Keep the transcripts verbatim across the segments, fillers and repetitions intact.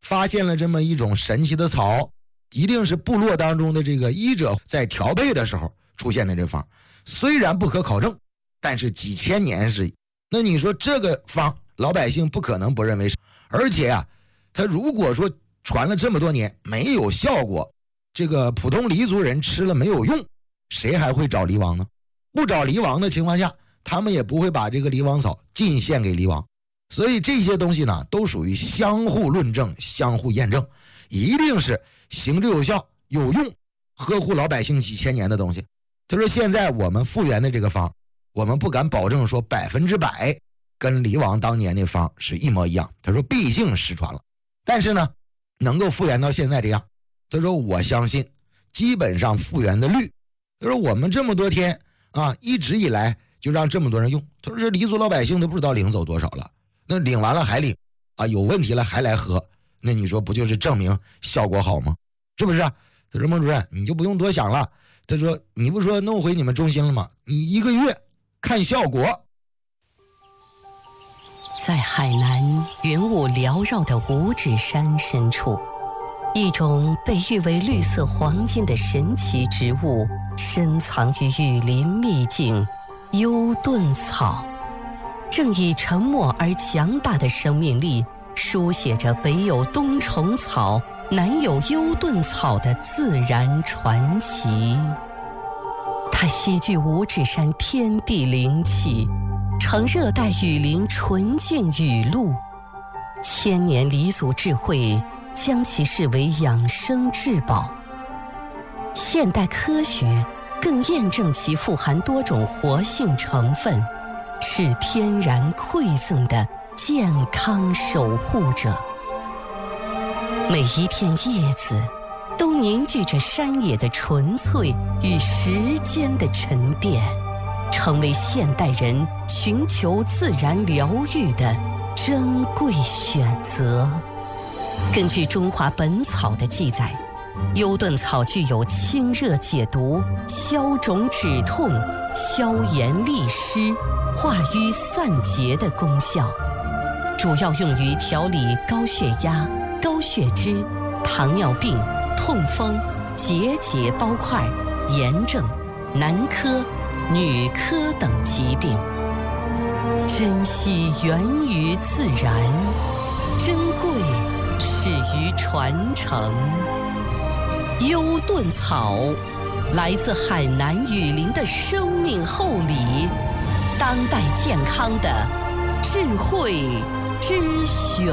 发现了这么一种神奇的草，一定是部落当中的这个医者在调配的时候出现的这个方，虽然不可考证，但是几千年是，那你说这个方老百姓不可能不认为是，而且啊，他如果说传了这么多年没有效果，这个普通黎族人吃了没有用，谁还会找黎王呢？不找黎王的情况下，他们也不会把这个黎王草进献给黎王。所以这些东西呢，都属于相互论证、相互验证，一定是行之有效、有用，呵护老百姓几千年的东西。他说现在我们复原的这个方，我们不敢保证说百分之百跟黎王当年那方是一模一样。他说毕竟失传了，但是呢，能够复原到现在这样，他说我相信基本上复原的率。他说我们这么多天啊，一直以来就让这么多人用。他说这黎族老百姓都不知道领走多少了。那领完了还领啊，有问题了还来喝，那你说不就是证明效果好吗？是不是啊？他说孟主任你就不用多想了，他说你不说弄回你们中心了吗？你一个月看效果。 在海南云雾缭绕的五指山深处，一种被誉为绿色黄金的神奇植物深藏于雨林秘境幽盾草，正以沉默而强大的生命力书写着北有冬虫草，南有幽盾草的自然传奇。它吸聚五指山天地灵气，呈热带雨林纯净雨露，千年黎族智慧将其视为养生至宝。现代科学更验证其富含多种活性成分，是天然馈赠的健康守护者。每一片叶子都凝聚着山野的纯粹与时间的沉淀，成为现代人寻求自然疗愈的珍贵选择。根据《中华本草》的记载，幽盾草具有清热解毒、消肿止痛、消炎利湿、化瘀散结的功效，主要用于调理高血压、高血脂、糖尿病、痛风、结节包块、炎症、男科、女科等疾病。珍惜源于自然，珍贵始于传承。幽盾草来自海南雨林的生命厚礼，当代健康的智慧之选。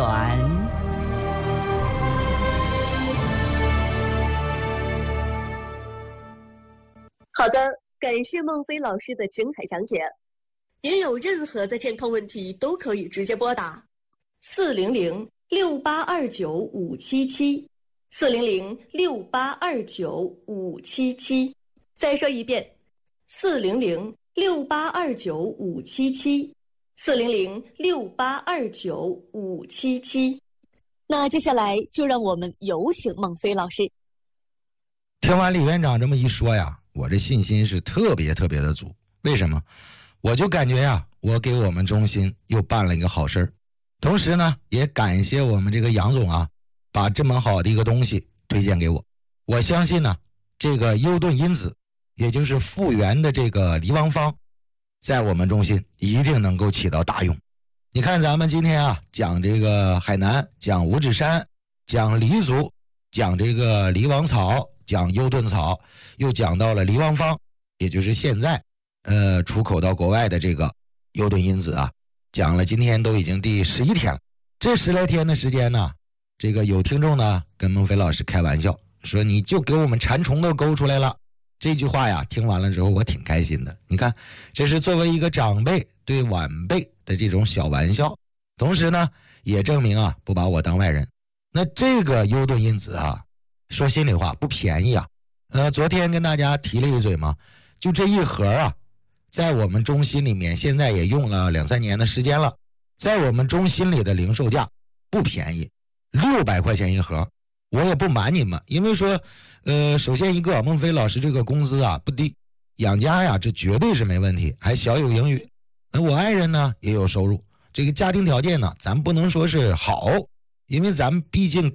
好的，感谢孟非老师的精彩讲解。您有任何的健康问题都可以直接拨打四零零六八二九五七七，四零零六八二九五七七。再说一遍，四零零六八二九五七七，四零零六八二九五七七。那接下来就让我们有请孟非老师。 听完李院长这么一说呀，我这信心是特别特别的足。为什么？我就感觉呀，我给我们中心又办了一个好事儿。同时呢，也感谢我们这个杨总啊，把这么好的一个东西推荐给我。我相信呢，这个幽盾因子，也就是复原的这个黎王方，在我们中心一定能够起到大用。你看咱们今天啊，讲这个海南，讲五指山，讲黎族，讲这个黎王草，讲幽盾草，又讲到了黎王方，也就是现在呃出口到国外的这个幽盾因子啊，讲了今天都已经第十一天了。这十来天的时间呢，这个有听众呢跟孟非老师开玩笑说，你就给我们馋虫都勾出来了。这句话呀，听完了之后我挺开心的。你看，这是作为一个长辈对晚辈的这种小玩笑，同时呢也证明啊不把我当外人。那这个幽盾因子啊，说心里话不便宜啊。呃，昨天跟大家提了一嘴嘛，就这一盒啊，在我们中心里面现在也用了两三年的时间了，在我们中心里的零售价不便宜，六百块钱一盒。我也不瞒你们，因为说呃，首先一个孟非老师这个工资啊不低，养家呀这绝对是没问题，还小有盈余。那我爱人呢也有收入，这个家庭条件呢咱不能说是好，因为咱们毕竟